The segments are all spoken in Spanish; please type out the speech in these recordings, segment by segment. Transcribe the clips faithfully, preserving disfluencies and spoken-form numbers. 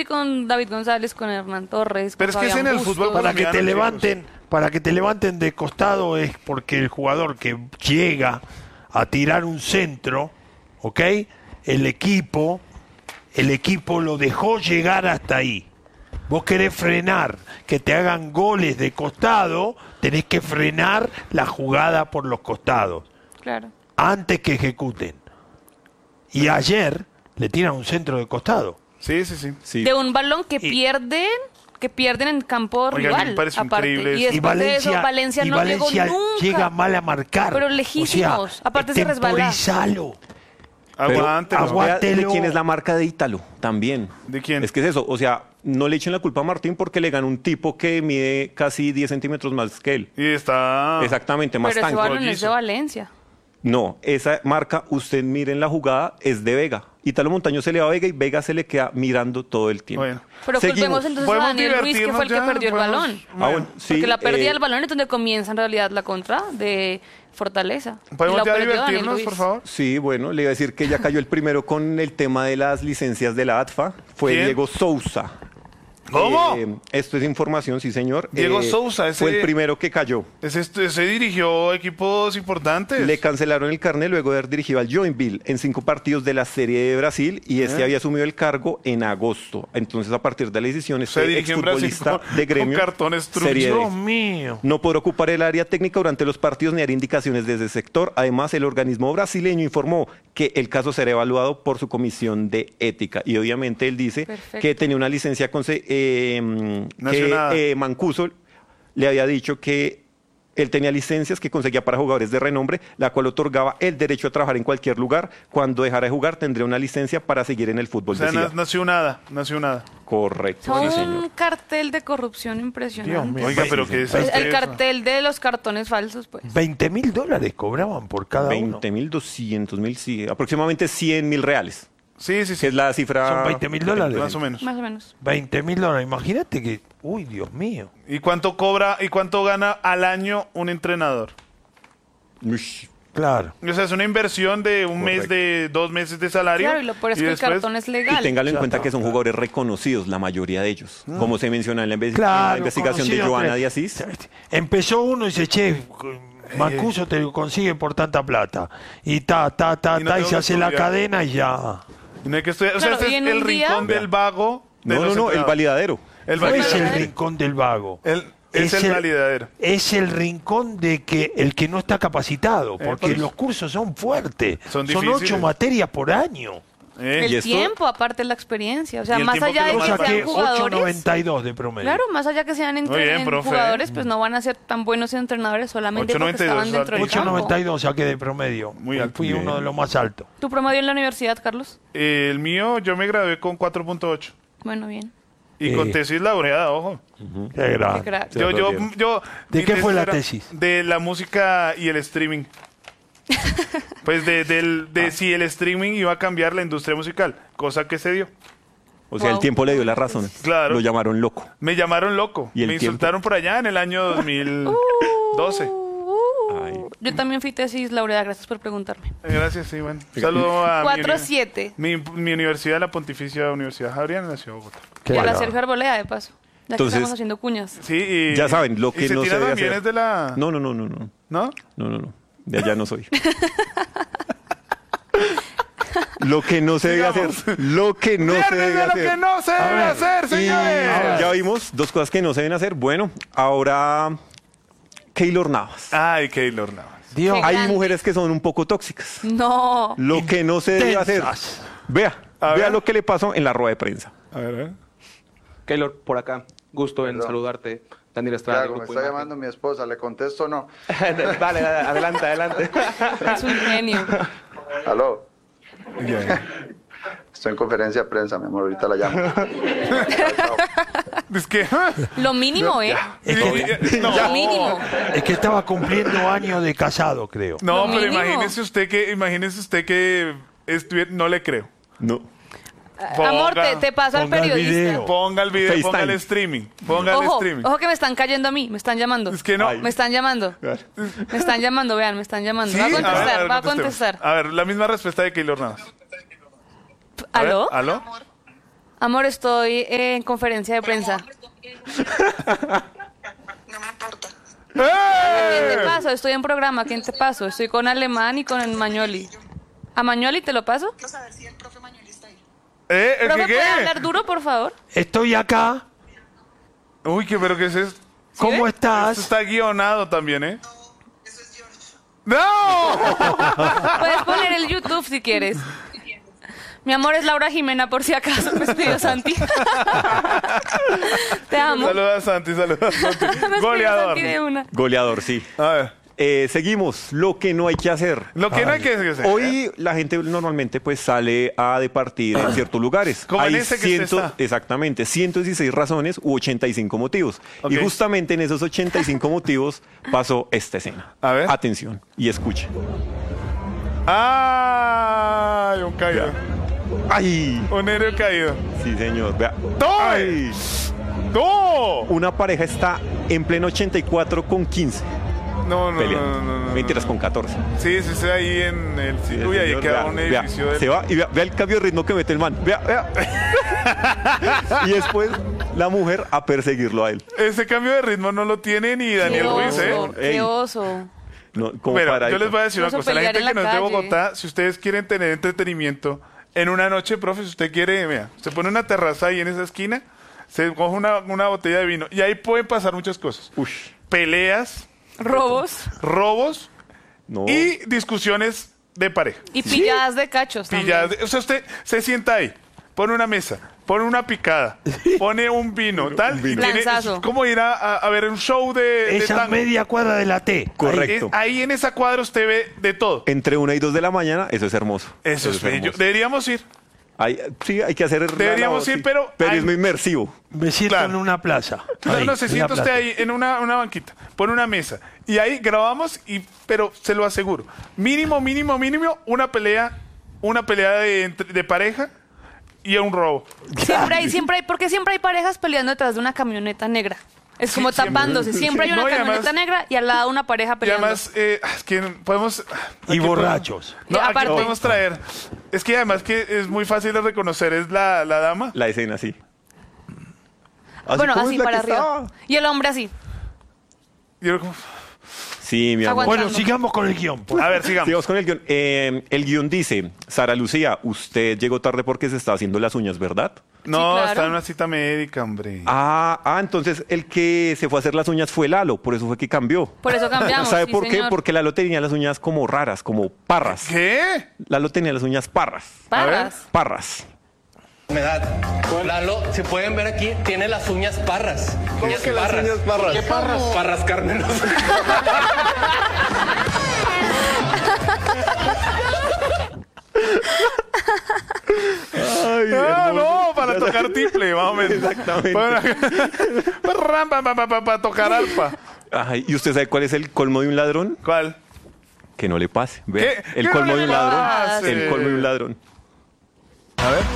con David González, con Hernán Torres, Pero con es que es en Fabián el fútbol Bustos. Para que te colombiano, levanten, para que te levanten de costado es porque el jugador que llega a tirar un centro, ¿ok? El equipo, el equipo lo dejó llegar hasta ahí. Vos querés frenar, que te hagan goles de costado, tenés que frenar la jugada por los costados, Claro. antes que ejecuten. Y ayer le tiran un centro de costado. Sí, sí, sí. Sí. De un balón que Y- pierden, que pierden en campo Oiga, a mí rival. me parece aparte. increíble Y eso. después de eso, Valencia y no Valencia llegó nunca. llega mal a marcar. Pero O lejísimos. sea, Aparte se resbala. temporizalo. Pero Aguántelo. agua- vea de Aguántelo. quién es la marca de Ítalo, también. ¿De quién? Es que es eso, o sea, no le echen la culpa a Martín porque le ganó un tipo que mide casi diez centímetros más que él. Y está... Exactamente, más Pero ese tanque. balón es de rollizo. Valencia. No, esa marca, usted mire en la jugada, es de Vega. Ítalo Montaño se le va a Vega y Vega se le queda mirando todo el tiempo. Bueno. Pero Seguimos. culpemos entonces a Podemos Daniel Ruiz, que fue el que divertirnos ya, perdió el podemos- balón. Ah, bueno, sí, Porque la pérdida eh, del balón es donde comienza en realidad la contra de Fortaleza. Y ¿Podemos la ya perdió Daniel divertirnos, Ruiz. por favor? Sí, bueno, le iba a decir que ya cayó el primero con el tema de las licencias de la A T F A. Fue ¿Quién? Diego Sousa. ¿Cómo? Eh, esto es información, sí, señor. Diego Eh, Sousa, ese- Fue el primero que cayó. Ese, ese dirigió equipos importantes. Le cancelaron el carnet luego de haber dirigido al Joinville en cinco partidos de la Serie de Brasil y este ¿Eh? había asumido el cargo en agosto. Entonces, a partir de la decisión, Se este dirigió en Brasil exfutbolista con- de gremio con cartones truchos. Serie D. Dios mío. No podrá ocupar el área técnica durante los partidos ni dar indicaciones desde ese sector. Además, el organismo brasileño informó que el caso será evaluado por su comisión de ética. Y obviamente él dice Perfecto. que tenía una licencia con eh, que Nacional. eh, Mancuso le había dicho que él tenía licencias que conseguía para jugadores de renombre, la cual otorgaba el derecho a trabajar en cualquier lugar. Cuando dejara de jugar, tendría una licencia para seguir en el fútbol. O sea, decía. na- nació nada, nació nada. Correcto, Son sí, un señor. cartel de corrupción impresionante. Dios mío. Oiga, pero ¿qué es Pues el eso? cartel de los cartones falsos, pues. veinte mil dólares cobraban por cada uno. veinte mil, doscientos mil, sí, aproximadamente cien mil reales, Sí, sí, que sí. es la cifra. Son veinte mil dólares. Más o menos. Más o menos. veinte mil dólares. Imagínate que... Uy, Dios mío. ¿Y cuánto cobra y cuánto gana al año un entrenador? Ush, Claro. O sea, es una inversión de un mes, Correcto. de dos meses de salario. Claro, y lo peor es y que el después- cartón es Y legal. téngalo en Ya cuenta está, que son claro. jugadores reconocidos, la mayoría de ellos. Como se menciona en la, inve- en la Claro. investigación de conocido, Joana pero- de Asís. Empezó uno y dice, che, Mancuso te lo consigue por tanta plata. Y ta, ta, ta, Y no ta, y tengo se que hace la estudiar. cadena y ya. Y no hay que estudiar. O sea, Claro, este y es en el un día- rincón del vago. de No, no, los no, el entrenadores. validadero. El No es el validadero. rincón del vago. El- es el validadero. Es el rincón de que el que no está capacitado, porque pues. los cursos son fuertes. Son Son difíciles. ocho materias por año. Eh, El ¿Y esto? tiempo, aparte de la experiencia. O sea, Y el más tiempo allá que de lo que Yo más sean saqué jugadores. ocho noventa y dos de promedio. Claro, más allá que sean entre- Muy bien, en profe. jugadores, pues no van a ser tan buenos entrenadores solamente porque ocho noventa y dos estaban dentro del altísimo. ocho campo. noventa y dos saqué de promedio. Muy alto. Fui Bien. uno de los más altos. ¿Tu promedio en la universidad, Carlos? eh, el mío, yo me gradué con cuatro punto ocho. Bueno, bien. Y Eh. con tesis laureada, ojo. Qué grande. Qué crack. Se Yo, yo, aplaudieron. yo, ¿De mi qué fue la era tesis? De la música y el streaming. Pues de, del, Ah. de si el streaming iba a cambiar la industria musical, cosa que se dio. O sea, el Wow. tiempo le dio la razón. Claro. Lo llamaron loco. Me llamaron loco. ¿Y el Me tiempo? insultaron por allá en el año dos mil doce. Ay. Yo también fui tesis laureada, gracias por preguntarme. Gracias, sí, bueno. Un saludo a mi cuatro uni- siete. mi, mi universidad, la Pontificia Universidad Javeriana, en la ciudad de Bogotá. Qué Y a la bárbaro. Sergio Arboleda, de paso. Ya que Entonces- estamos haciendo cuñas. Sí, y, Ya saben, lo y que se no se tiran debe aviones hacer. de la... No, no, no, no, no. ¿No? No, no, no. De allá no soy. Lo que no se debe hacer. Sigamos. Lo que no se ¡Viernes debe de lo hacer. que no se debe ver, hacer, Y señores! ya vimos dos cosas que no se deben hacer. Bueno, ahora Keylor Navas. Ay, Keylor Navas. Dios. Qué Hay grande. mujeres que son un poco tóxicas. No. Lo que no se debe hacer. Intensas. Vea, A vea ver. lo que le pasó en la rueda de prensa. A ver, a ver. Keylor, por acá. Gusto en Perdón. saludarte. Daniel ¿Qué Estrada. hago? Me Grupo está Imagen. llamando mi esposa, ¿le contesto o no? Dale, dale, adelante, adelante. Es un genio. ¿Aló? Ya. Estoy en conferencia de prensa, mi amor, ahorita la llamo. Es que... Lo mínimo, ¿eh? Es que, No, Lo mínimo. es que estaba cumpliendo años de casado, creo. no, Lo pero mínimo. imagínese usted que, imagínese usted que estuviera, no le creo. No. Amor, te, te paso al ponga el periodista. video. Ponga el video, ponga el FaceTime. streaming, ponga el Ojo, streaming. ojo que me están cayendo a mí, me están llamando. Es que no. Ay. Me están llamando. Me están llamando, vean, me están llamando. Sí, Va a ver, contestar, ver, va a contestemos. contestar. A ver, la misma respuesta de Keylor Navas. A ver, ¿Aló? ¿Aló? Amor, estoy en conferencia de prensa. No me importa. ¿Quién te ¡Eh! paso? Estoy en programa. ¿Quién te paso? Estoy con Alemán y con el Mañoli. ¿A Mañoli te lo paso? Quiero saber si el profe Mañuel está ahí. ¿Eh? ¿El ¿Profe qué puede qué? hablar duro, por favor? Estoy acá. Uy, ¿qué, pero qué es esto? ¿Cómo ve? estás? Esto está guionado también, ¿eh? Eso es George. ¡No! Puedes poner el YouTube si quieres. Mi amor es Laura Jimena, por si acaso. Me escribió Santi. Te amo. Saluda a Santi, saluda a Santi. Me escribió Goleador. Santi de una. Goleador, sí. A ver, Eh, seguimos. Lo que no hay que hacer. lo que no hay que hacer. Hoy la gente normalmente pues sale a departir en ciertos lugares. Como en Hay ese que usted está. Exactamente, ciento dieciséis razones u ochenta y cinco motivos. Ok. Y justamente en esos ochenta y cinco motivos pasó esta escena. A ver. Atención y escuchen. ¡Ay! Un caído. ¡Ay! Un héroe caído. Sí, señor. Vea. ¡No! ¡Ay! ¡No! Una pareja está en pleno ochenta y cuatro con quince No, no, peleando. no, no, no, no. Mentiras, con catorce. Sí, sí, sí, ahí en el... Sí, Uy, ahí señor, queda vea, un vea, edificio de... se va y vea, vea el cambio de ritmo que mete el man. Vea, vea. Y después la mujer a perseguirlo a él. Ese cambio de ritmo no lo tiene ni Daniel Qué Ruiz, ¿eh? oso, Ey. qué oso. No, como Mira, para yo eso. les voy a decir una Vamos a cosa. La pelear gente en que la no es de calle. Bogotá, si ustedes quieren tener entretenimiento en una noche, profe, si usted quiere, vea, se pone una terraza ahí en esa esquina, se coge una, una botella de vino y ahí pueden pasar muchas cosas. Ush, Peleas, Robos robos no. y discusiones de pareja. y pilladas de cachos también. Pilladas de- o sea, usted se sienta ahí, pone una mesa, pone una picada, pone un vino, tal, y vino. tiene, Lanzazo. es como ir a, a- a ver un show de, de Esa tango. media cuadra de la T. Correcto. Es- ahí en esa cuadra usted ve de todo. Entre una y dos de la mañana, eso es hermoso. Eso es bello. hermoso. Deberíamos ir. Hay- sí, hay que hacer... la Deberíamos labor, ir, sí. pero hay- Periodismo inmersivo. Me siento Claro. en una plaza. No, Ahí, no, se en sienta la usted plaza. ahí en una, una banquita, pone una mesa y ahí grabamos, y pero se lo aseguro, mínimo, mínimo, mínimo, una pelea, una pelea de, entre- de pareja y un robo. Siempre hay, siempre hay, porque siempre hay parejas peleando detrás de una camioneta negra. Es como siempre. tapándose. Siempre hay una No, y camioneta además- negra y al lado una pareja Y peleando. además, eh, es que podemos... Y aquí borrachos. podemos- no, Y aquí aparte- podemos traer... Es que además que es muy fácil de reconocer, es la, la dama. La escena, sí. bueno, como así es la para que arriba. estaba. Y el hombre así. Y yo como- Sí, mi amor. Aguanta. Bueno, sigamos con el guión. por a ver, sigamos. Sigamos con el guión. Eh, el guión dice, Sara Lucía, usted llegó tarde porque se está haciendo las uñas, ¿verdad? No, Sí, claro. está en una cita médica, hombre. Ah, ah, entonces el que se fue a hacer las uñas fue Lalo, por eso fue que cambió. Por eso cambiamos. ¿Sabe sí, por qué? señor. Porque Lalo tenía las uñas como raras, como parras. ¿Qué? Lalo tenía las uñas parras. Parras. Parras. Humedad. Lalo, si pueden ver aquí, tiene las uñas parras. ¿Cómo que las uñas parras? ¿Qué parras? Parras, Carmen. Ay, Ah, no, para tocar tiple, más o menos. Exactamente. Para, para, para, para, para tocar arpa. Ay, ¿y usted sabe cuál es el colmo de un ladrón? ¿Cuál? Que no le pase. Ve, ¿Qué? el ¿Qué colmo no de le un ladrón. pase? El colmo de un ladrón. A ver.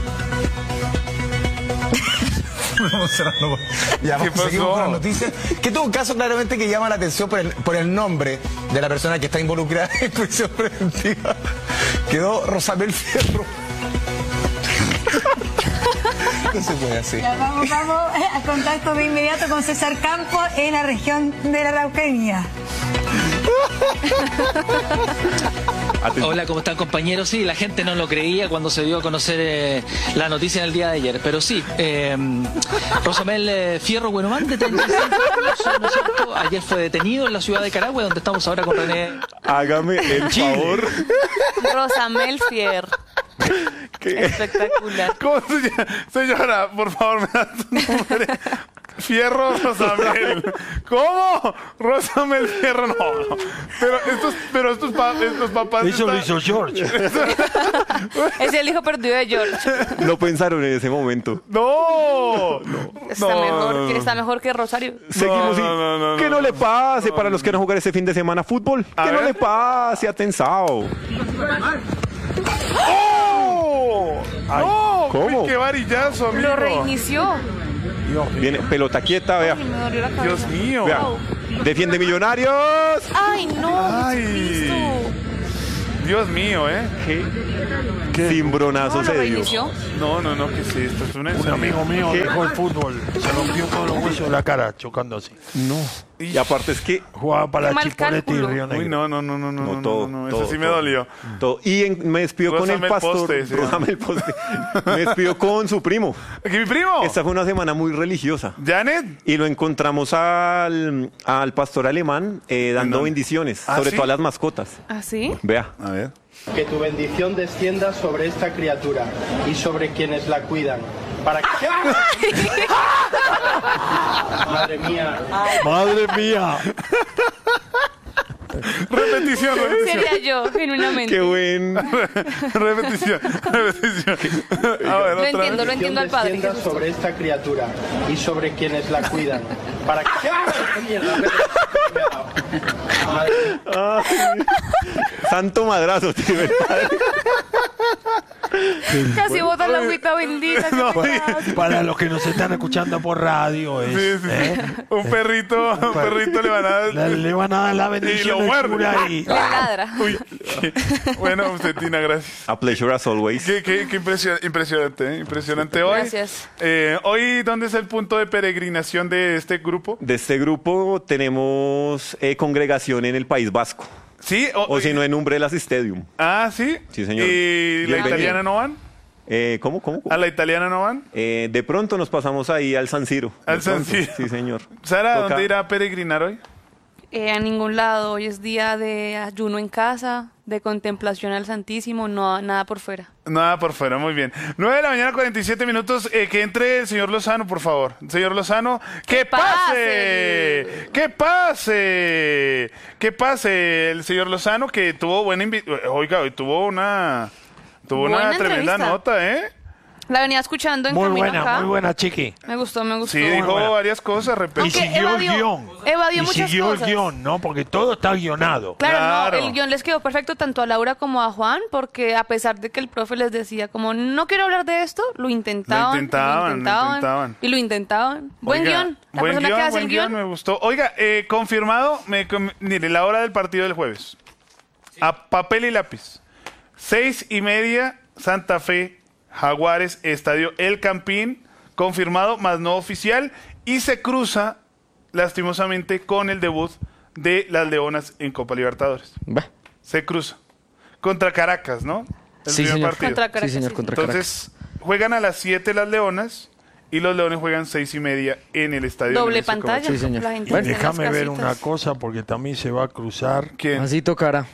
Ya, ¿Qué seguimos pasó? con las noticias. Que tuvo un caso claramente que llama la atención por el, por el nombre de la persona que está involucrada en prisión preventiva. Quedó Rosamel Fierro. No se puede así. Ya, vamos, vamos a contacto de inmediato con César Campos en la región de la Araucanía. Hola, ¿cómo están, compañeros? Sí, la gente no lo creía cuando se dio a conocer eh, la noticia en el día de ayer, pero sí, eh, Rosamel eh, Fierro Buenomán, de treinta y seis años, ¿no es cierto? Ayer fue detenido en la ciudad de Carahue, donde estamos ahora con René. Hágame el favor. Rosamel Fier. Espectacular. ¿Cómo se llama? Señora, por favor, me da tu nombre. Fierro Rosamel. ¿Cómo? Rosamel Fierro, no. no. Pero estos, pero estos, pa- estos papás... Eso lo están- hizo George. Es el hijo perdido de George. No pensaron en ese momento. No. Está, No, mejor, no, que, no. está mejor que Rosario. Seguimos y- no, no, no, que no, no le no, pase no, para los que van a jugar este fin de semana fútbol. A Que no ver. le pase, atensado. ¡Oh! ¡No! ¿cómo? Uy, ¡qué varillazo, amigo! Lo reinició. Viene pelota quieta, vea. Ay, me dolió la cabeza. Dios mío. Vea. Defiende Millonarios. Ay, no. Ay. Jesucristo. Dios mío, ¿eh? ¿Qué? cimbronazo No, se lo dio. reinició. No, no, no, ¿qué es esto? Es una Un amigo mío ¿Qué? dejó el fútbol, se rompió todos los huesos de la cara chocando así. No. Y aparte es que Jugaba para Qué mal Chipolete y cálculo. Río Negro. Uy, no, no, no, no, no, No, no, todo, no, no, todo, eso sí me todo. dolió. todo. Y en- me despido con Rózame el el pastor. poste, se llama. Rózame el poste. Me despido con su primo. ¿Aquí mi primo? Esta fue una semana muy religiosa. ¿Janet? Y lo encontramos al, al pastor alemán eh, dando dónde? bendiciones, ¿Ah, sobre sí? todo a las mascotas. ¿Ah, sí? Vea. A ver. Que tu bendición descienda sobre esta criatura y sobre quienes la cuidan. Para que... Madre mía. Madre mía. Repetición, repetición. Sería yo, genuinamente. Qué buen. repetición, repetición. A ver, Lo otra entiendo, vez. lo entiendo al padre. Descienda Jesús. sobre esta criatura y sobre quienes la cuidan. Para que... Mierda, Madre mía. Ay, santo madrazo, tío. Casi bota la agüita bendita. ¿qué No, pasa? Para los que nos están escuchando por radio, es, Sí, sí, sí. ¿eh? Un perrito, un perrito le van a dar. Le, le van a dar la Y bendición lo del muerde. cura y... Le ladra. Uy. Bueno, usted, Tina, gracias. A pleasure as always. Qué, qué, qué impresio- impresionante, ¿eh? Impresionante hoy. Gracias. Eh, hoy, ¿dónde es el punto de peregrinación de este grupo? De este grupo tenemos eh, congregación en el País Vasco. Sí, O si no, en Umbrellas Stadium. Ah, sí. Sí, señor. ¿Y la Bienvenido. italiana no van? Eh, ¿Cómo, cómo? cómo? ¿A la italiana no van? Eh, de pronto nos pasamos ahí al San Siro. Al De San pronto. Siro. Sí, señor. Sara, Toca- ¿dónde irá a peregrinar hoy? Eh, a ningún lado. Hoy es día de ayuno en casa, de contemplación al Santísimo, no nada por fuera. Nada por fuera, muy bien. nueve de la mañana, cuarenta y siete minutos. Eh, que entre el señor Lozano, por favor. Señor Lozano, ¡que pase! ¡Que pase! ¡Que pase el señor Lozano, que tuvo buena invitación! Oiga, hoy tuvo una, tuvo una Buena tremenda entrevista. nota, ¿eh? La venía escuchando en Muy camino buena, acá. muy buena, Chiqui. Me gustó, me gustó. Sí, dijo buena. varias cosas, Y repito. Aunque siguió evadió- el guión. evadió y muchas siguió cosas. el guión, ¿no? Porque todo está guionado. Claro, Claro. no, el guión les quedó perfecto tanto a Laura como a Juan, porque a pesar de que el profe les decía como, no quiero hablar de esto, lo intentaban. Lo intentaban, lo intentaban. Y lo intentaban. Buen Oiga, guión. La buen persona guión, que hace buen el guión. me gustó. Oiga, eh, confirmado, me, com- mire, la hora del partido del jueves. A papel y lápiz. Seis y media, Santa Fe, Jaguares, Estadio El Campín. Confirmado, más no oficial. Y se cruza, lastimosamente, con el debut de las Leonas en Copa Libertadores. Va. Se cruza. Contra Caracas, ¿no? El Sí, primer señor. partido. Contra Caracas, Sí, señor, sí. contra Caracas. Entonces, juegan a las siete las Leonas y los Leones juegan seis y media en el estadio. Doble Nemesio pantalla. Camacho. Sí, señor. La gente Y está en las déjame ver casitas. una cosa, porque también se va a cruzar. ¿Quién? Así tocará.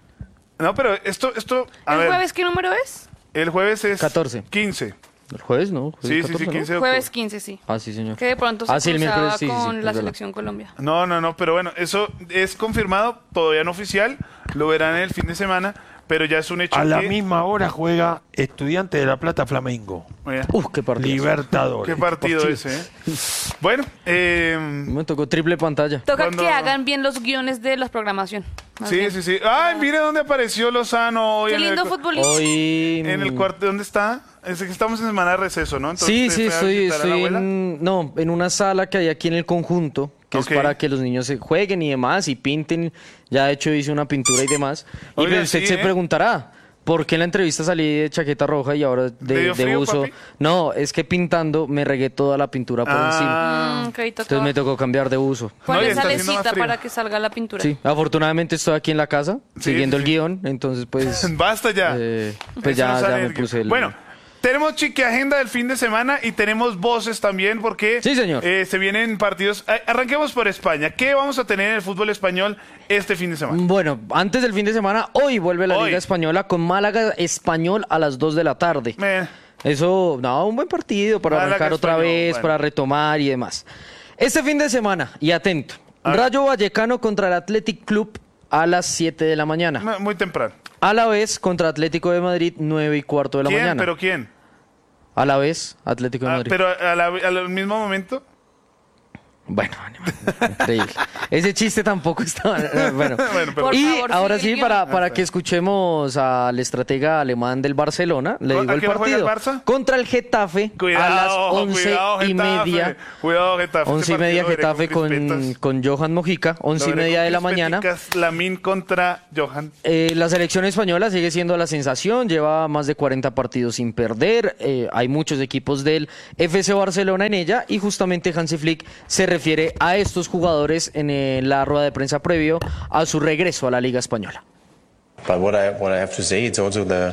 No, pero esto, esto, a ¿El ver, jueves qué número es? el jueves es catorce. quince. ¿El jueves no? ¿Jueves Sí, sí, catorce, sí, no? quince de octubre. Jueves quince, sí. Ah, sí, señor. Que de pronto se Ah, sí, el cruzaba miércoles, sí, sí, con sí, la es verdad. selección Colombia. No, no, no, pero bueno, eso es confirmado, todavía no oficial, lo verán en el fin de semana, pero ya es un hecho A la que... misma hora juega Estudiante de La Plata Flamengo. Mira, Uf, qué partido. Libertadores. qué partido ese, ¿eh? Bueno, eh, Me tocó triple pantalla. Toca Cuando- que hagan bien los guiones de la programación. más sí, bien. sí, sí. Ay, mire dónde apareció Lozano hoy. Qué en el lindo cu- futbolista. Hoy. En el cuarto, ¿dónde está? Es que estamos en semana de receso, ¿no? Entonces, Sí, ¿usted sí, fue a estoy, visitar a la estoy abuela? en, no, en una sala que hay aquí en el conjunto, que Ok. es para que los niños se jueguen y demás y pinten. Ya de hecho hice una pintura y demás. Y Oiga, pues usted sí, se ¿eh? preguntará, ¿por qué en la entrevista salí de chaqueta roja y ahora ¿Te de, dio de frío, buzo? papi? No, es que pintando me regué toda la pintura por encima. Ah, Mm, ok, tocaba. Entonces me tocó cambiar de buzo. Ponle No, ya está haciendo salecita más frío. para que salga la pintura. Sí, afortunadamente estoy aquí en la casa, Sí, siguiendo sí, el sí. guión, entonces pues... basta ya. eh, pues Eso no ya, sale ya del me guión. puse el... Bueno, tenemos chique agenda del fin de semana y tenemos voces también porque Sí, señor. eh, se vienen partidos. Eh, Arranquemos por España. ¿Qué vamos a tener en el fútbol español este fin de semana? Bueno, antes del fin de semana, hoy vuelve la Hoy. Liga Española con Málaga Español a las dos de la tarde. Me- Eso, no, un buen partido para Málaga arrancar otra Español, vez, bueno. para retomar y demás. Este fin de semana, y atento, A ver. Rayo Vallecano contra el Athletic Club a las siete de la mañana. me- Muy temprano. A la vez contra Atlético de Madrid, nueve y cuarto de la ¿Quién? mañana. ¿Pero quién? A la vez, Atlético de Ah, Madrid. pero a la- al mismo momento. Bueno, animal, increíble. Ese chiste tampoco estaba... Bueno, Bueno, pero- Por y favor, ahora sigue el sí, guión. para, para que escuchemos al estratega alemán del Barcelona, le ¿A digo el qué hora juega el partido. Barça? Contra el Getafe Cuidado, a las once cuidado, y Getafe. media. Cuidado, Getafe. Once Este y media partido lo veré Getafe con, crispetas. con Johan Mojica, once y Lo veré media con de la mañana. crispeticas, Lamine contra Johan. Eh, la selección española sigue siendo la sensación, lleva más de cuarenta partidos sin perder, eh, hay muchos equipos del F C Barcelona en ella y justamente Hansi Flick se refiere a estos jugadores en eh, la rueda de prensa previo a su regreso a la Liga Española. But what I what I have to say, it's also the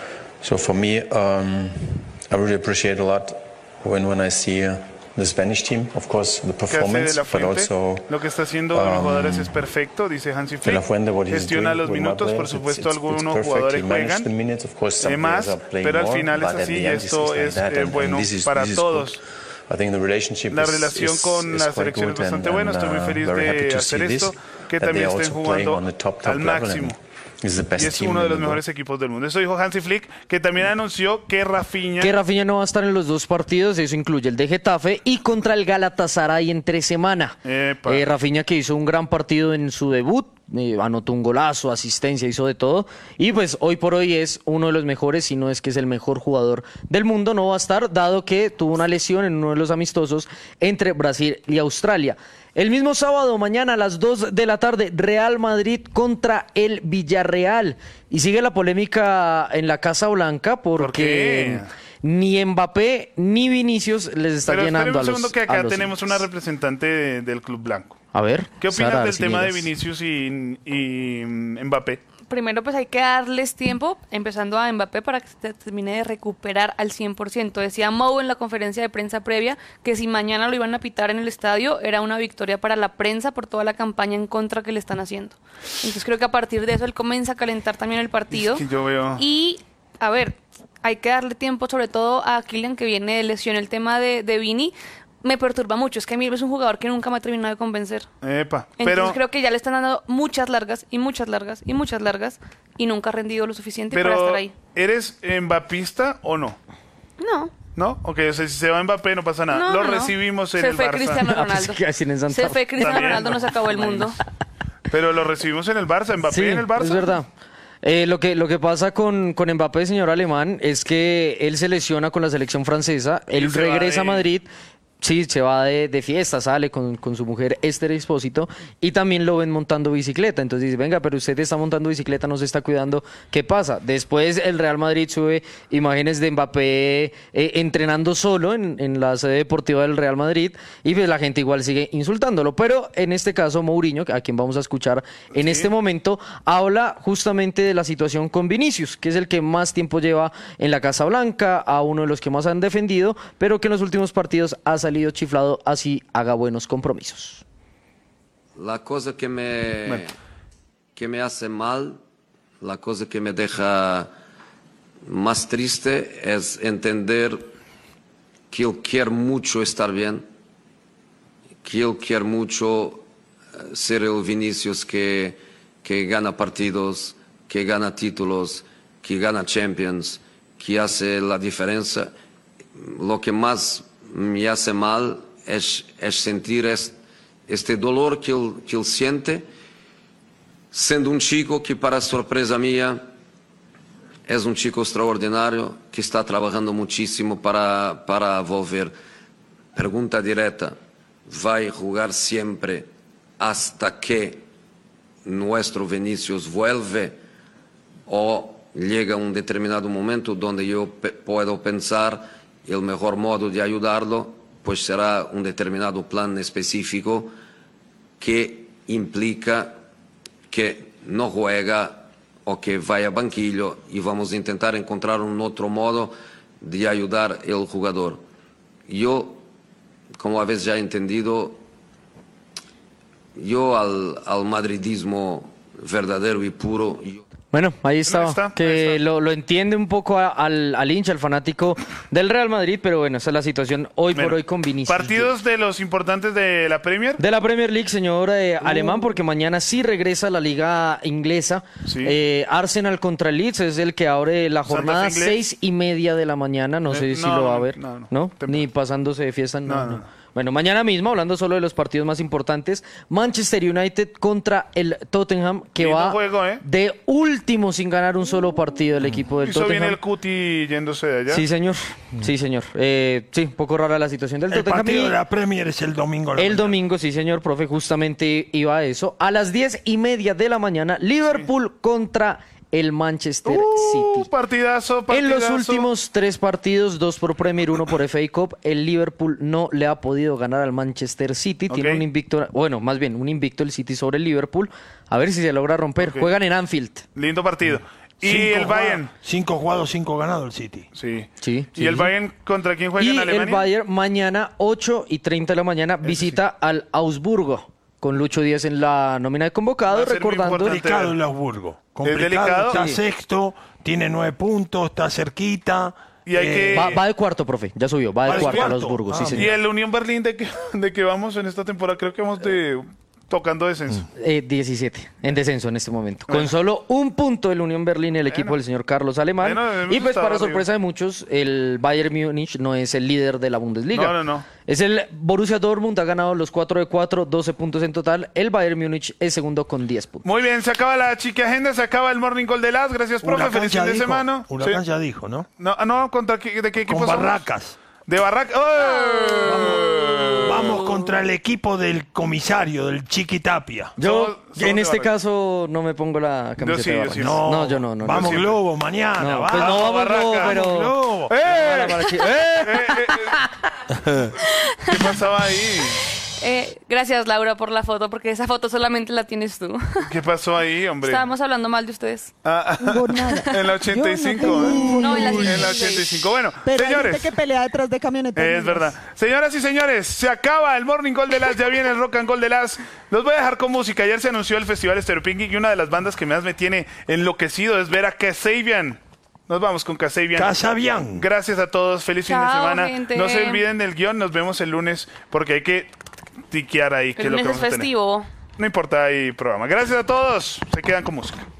so for me, um, I really appreciate a lot when when I see uh, the Spanish team, of course, the Que hace de performance, la but Fuente. also Lo que está haciendo con los um, jugadores es perfecto, dice Hansi de la Flick. Fuente, what he's Gestiona doing los with my minutos, por players, supuesto, it's- it's- it's algunos perfect. jugadores He managed juegan the minutes, of course, some eh, más, players are playing pero al more, final es but at así the y end it's esto like es that, eh, and- bueno and this is- para this is todos. good. I think the relationship La is- relación is- con is la quite selección es good, bastante and- buena, and, estoy muy uh, feliz very happy de to hacer see this, esto, que that también they are estén also playing jugando on the top, top al level, máximo. and is the best Y es team uno de in los the mejores equipos del mundo. Eso dijo Hansi Flick, que también anunció que Rafinha... Que Rafinha no va a estar en los dos partidos, eso incluye el de Getafe y contra el Galatasaray entre semana. Epa. Eh, Rafinha que hizo un gran partido en su debut, eh, anotó un golazo, asistencia, hizo de todo y pues hoy por hoy es uno de los mejores, si no es que es el mejor jugador del mundo. No va a estar dado que tuvo una lesión en uno de los amistosos entre Brasil y Australia. El mismo sábado, mañana a las dos de la tarde, Real Madrid contra el Villarreal. Y sigue la polémica en la Casa Blanca porque qué? ni Mbappé ni Vinicius les está Pero llenando espéreme a un los segundo que a acá los tenemos hinchas. una representante de- del Club Blanco. A ver, ¿Qué opinas Sara del tema de Arciniegas. Vinicius y, y mm, Mbappé? Primero, pues hay que darles tiempo, empezando a Mbappé, para que se termine de recuperar al cien por ciento. Decía Mou en la conferencia de prensa previa que si mañana lo iban a pitar en el estadio, era una victoria para la prensa por toda la campaña en contra que le están haciendo. Entonces creo que a partir de eso él comienza a calentar también el partido. Es que yo veo... Y, a ver, hay que darle tiempo sobre todo a Kylian, que viene de lesión. El tema de, de Vini me perturba mucho. Es que a mí es un jugador que nunca me ha terminado de convencer. Epa, Entonces pero... creo que ya le están dando muchas largas y muchas largas y muchas largas y nunca ha rendido lo suficiente para Pero, estar ahí. ¿eres mbapista o no? No. ¿No? Ok, o sea, si se va Mbappé no pasa nada. No, Lo no. recibimos en Se el fue Barça. Cristiano Ah, Ronaldo. pues, ¿qué hacen en Santa Se fue Fe? Cristiano También. Ronaldo, nos acabó el mundo. Pero lo recibimos en el Barça, Mbappé Sí, en el Barça. es verdad. Eh, lo que lo que pasa con, con Mbappé, señor alemán, es que él se lesiona con la selección francesa, él se va regresa de- a Madrid, sí, se va de, de fiesta, sale con, con su mujer Esther Expósito y también lo ven montando bicicleta. Entonces dice, venga, pero usted está montando bicicleta, no se está cuidando, ¿qué pasa? Después el Real Madrid sube imágenes de Mbappé eh, entrenando solo en, en la sede deportiva del Real Madrid y pues la gente igual sigue insultándolo. Pero en este caso Mourinho, a quien vamos a escuchar en Sí. este momento, habla justamente de la situación con Vinicius, que es el que más tiempo lleva en la Casa Blanca, a uno de los que más han defendido, pero que en los últimos partidos ha salido chiflado, así haga buenos compromisos. La cosa que me, que me hace mal, la cosa que me deja más triste es entender que él quiere mucho estar bien, que él quiere mucho eh, ser el Vinicius que, que gana partidos, que gana títulos, que gana Champions, que hace la diferencia. Lo que más me hace mal es, es sentir es, este dolor que él, que él siente, siendo un chico que, para sorpresa mía, es un chico extraordinario, que está trabajando muchísimo para, para volver. Pregunta directa, ¿va a jugar siempre hasta que nuestro Vinicius vuelve? ¿O llega un determinado momento donde yo pe- puedo pensar el mejor modo de ayudarlo, pues será un determinado plan específico que implica que no juega o que vaya a banquillo y vamos a intentar encontrar un otro modo de ayudar al jugador. Yo, como habéis ya entendido, yo al, al madridismo verdadero y puro... yo- Bueno, ahí estaba, está, que ahí está. Lo, lo entiende un poco a- al, al hincha, al fanático del Real Madrid, pero bueno, esa es la situación hoy por Bueno, hoy con Vinicius. Partidos de los importantes de la Premier. De la Premier League, señor eh, Uh. alemán, porque mañana sí regresa a la liga inglesa. Sí. Eh, Arsenal contra Leeds es el que abre la Santa jornada Fe inglés. seis y media de la mañana. No sé Eh, si no, lo va a no, ver. no, no, ¿No? temprano. Ni pasándose de fiesta. No, No, no, no. no. Bueno, mañana mismo, hablando solo de los partidos más importantes, Manchester United contra el Tottenham, que Lindo va juego, ¿eh? de último sin ganar un solo partido el equipo del Hizo Tottenham. bien el Cuti yéndose de allá. Sí, señor. Sí, señor. Eh, sí, un poco rara la situación del El Tottenham. partido y de la Premier es el domingo. a la El mañana. domingo, sí, señor, profe, justamente iba a eso. A las diez y media de la mañana, Liverpool contra el Manchester Uh, City. partidazo, En partidazo. los últimos tres partidos, dos por Premier, uno por F A Cup, el Liverpool no le ha podido ganar al Manchester City. Tiene Ok. un invicto, bueno, más bien un invicto el City sobre el Liverpool. A ver si se logra romper. Ok. Juegan en Anfield. Lindo partido. Y Cinco el jugados- Bayern. Cinco jugados, cinco ganados el City. Sí. Sí, ¿Y sí, el sí. Bayern contra quién juega Y en Alemania? el Bayern mañana, ocho y treinta de la mañana, visita al Augsburgo. Con Lucho Díaz en la nómina de convocado, Va a ser muy recordando. importante. Complicado el Augsburgo. Complicado, delicado? está Sí. sexto, tiene nueve puntos, está cerquita. Y hay que- Va, va de cuarto, profe. Ya subió. Va de ¿Va de cuarto a cuarto? los Burgos, sí, Ah, señor. Y el Unión Berlín de que, de que vamos en esta temporada, creo que vamos de tocando descenso. Eh, diecisiete, en descenso en este momento. Con solo un punto el Unión Berlín, el equipo del señor Carlos Alemán. Bueno, hemos y pues estado para arriba. sorpresa de muchos, el Bayern Múnich no es el líder de la Bundesliga. No, no, no. Es el Borussia Dortmund, ha ganado los cuatro de cuatro, doce puntos en total. El Bayern Múnich es segundo con diez puntos. Muy bien, se acaba la chiqui agenda, se acaba el Morning Call de Las. Gracias, profe. Huracán Feliz ya fin de dijo, semana. Huracán Sí. ya dijo, ¿no? No, ah, no, ¿contra qué, ¿de qué equipo Con somos? Barracas. De Barracas. ¡Oh! Vamos contra el equipo del comisario, del Chiqui Tapia. Yo, Somos- somos en de este Barracas. caso, no me pongo la camiseta sí, de yo Barracas. sí. No, No, yo no. no, Vamos no. Globo mañana. No, vamos. pues no vamos Barracas, Globo, pero... Vamos, Globo. ¡Eh! Para- para que- ¡Eh! Eh, eh, eh. ¿Qué pasaba ahí? Eh, gracias, Laura, por la foto, porque esa foto solamente la tienes tú. ¿Qué pasó ahí, hombre? Estábamos hablando mal de ustedes. Ah, en la ochenta y cinco. Yo no ¿eh? No, en la En la ochenta y cinco. Bueno, Pero hay señores. gente que pelea detrás de camionetas. Es verdad. Señoras y señores, se acaba el Morning Call de Las, ya viene el Rock and Roll de Las. Los voy a dejar con música. Ayer se anunció el Festival Stereo Picnic y una de las bandas que más me tiene enloquecido es ver a Kasabian. Nos vamos con Kasabian. Kasabian. Gracias a todos, feliz fin de Chao, semana. gente. No se olviden del guión, nos vemos el lunes porque hay que tiquear ahí. que El es lo que lunes es vamos a tener. festivo. No importa, hay programa. Gracias a todos, se quedan con música.